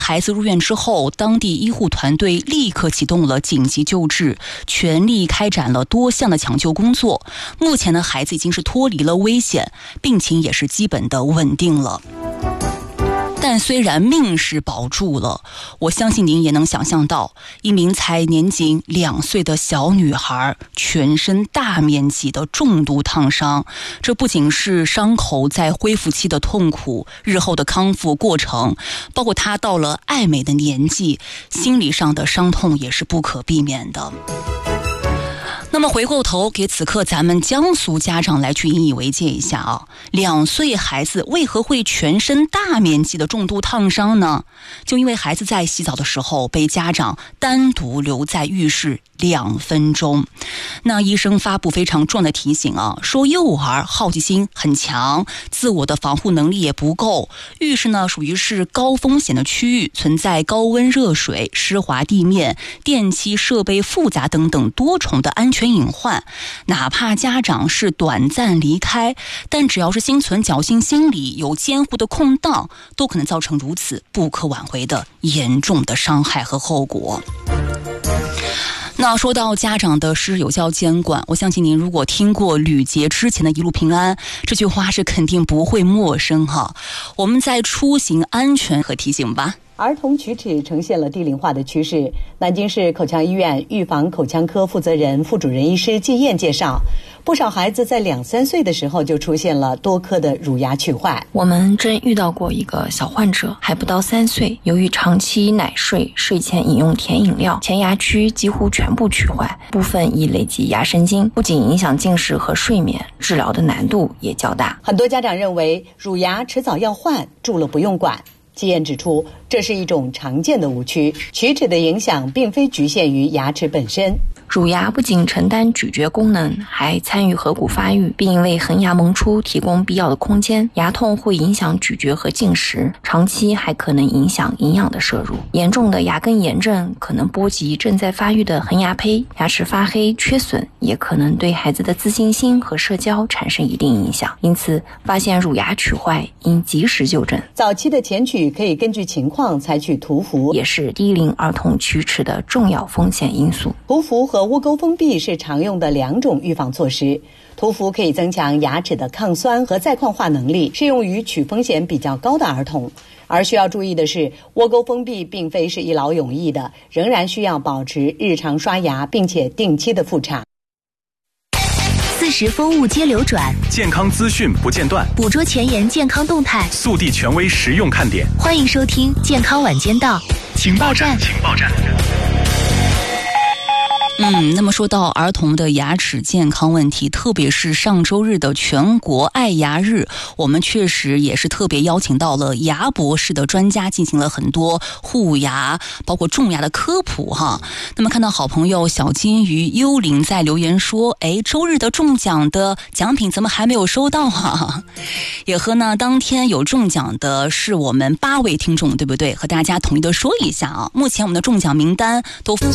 孩子入院之后，当地医护团队立刻启动了紧急救治，全力开展了多项的抢救工作。目前呢，孩子已经是脱离了危险，病情也是基本的稳定了。但虽然命是保住了，我相信您也能想象到，一名才年仅2岁的小女孩全身大面积的重度烫伤，这不仅是伤口在恢复期的痛苦，日后的康复过程，包括她到了爱美的年纪，心理上的伤痛也是不可避免的。那么回过头给此刻咱们江苏家长来去引以为戒一下啊，2岁孩子为何会全身大面积的重度烫伤呢？就因为孩子在洗澡的时候被家长单独留在浴室2分钟。那医生发布非常重要的提醒啊，说幼儿好奇心很强，自我的防护能力也不够，浴室呢属于是高风险的区域，存在高温热水、湿滑地面、电器设备复杂等等多重的安全隐患。哪怕家长是短暂离开，但只要是心存侥幸心理，有监护的空档，都可能造成如此不可挽回的严重的伤害和后果。那说到家长的实施有效监管，我相信您如果听过吕杰之前的一路平安，这句话是肯定不会陌生哈。我们在出行安全和提醒吧。 儿童龋齿呈现了低龄化的趋势。南京市口腔医院预防口腔科负责人、副主任医师季燕介绍，不少孩子在2-3岁的时候就出现了多颗的乳牙龋坏。 我们真遇到过一个小患者，还不到3岁，由于长期奶睡、睡前饮用甜饮料，前牙区几乎全部龋坏，部分已累及牙神经，不仅影响进食和睡眠，治疗的难度也较大。 很多家长认为乳牙迟早要换，蛀了不用管。季燕指出，这是一种常见的误区，龋齿的影响并非局限于牙齿本身。 乳牙不仅承担咀嚼功能，还参与颌骨发育，并为恒牙萌出提供必要的空间。牙痛会影响咀嚼和进食，长期还可能影响营养的摄入。严重的牙根炎症可能波及正在发育的恒牙胚，牙齿发黑、缺损，也可能对孩子的自信心和社交产生一定影响。因此，发现乳牙龋坏应及时就诊。 早期的前龋可以根据情况采取涂氟， 也是低龄儿童龋齿的重要风险因素。 涂氟和窝沟封闭是常用的2种预防措施。涂氟可以增强牙齿的抗酸和再矿化能力，适用于龋风险比较高的儿童。而需要注意的是，窝沟封闭并非是一劳永逸的，仍然需要保持日常刷牙，并且定期的复查。 40风物皆流转， 健康资讯不间断， 捕捉前沿健康动态， 速递权威实用看点。 欢迎收听健康晚间到情报站。 那么说到儿童的牙齿健康问题，特别是上周日的全国爱牙日，我们确实也是特别邀请到了牙博士的专家，进行了很多护牙包括种牙的科普哈。那么看到好朋友小金鱼幽灵在留言说，周日的中奖的奖品怎么还没有收到啊？也和呢当天有中奖的是我们8位听众，对不对？和大家统一的说一下啊，目前我们的中奖名单都